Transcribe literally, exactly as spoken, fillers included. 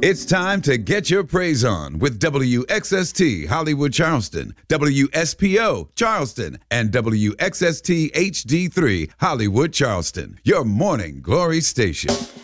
It's time to get your praise on with W X S T Hollywood Charleston, W S P O Charleston, and W X S T H D three Hollywood Charleston, your morning glory station.